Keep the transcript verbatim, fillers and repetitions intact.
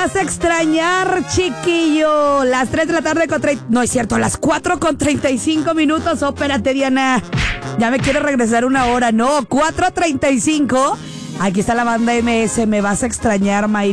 vas a extrañar, chiquillo. Las tres de la tarde con treinta... No, es cierto, las cuatro con treinta y cinco minutos. Oh, espérate, Diana. Ya me quiere regresar una hora. No, cuatro treinta y cinco. Aquí está la banda M S. Me vas a extrañar, May.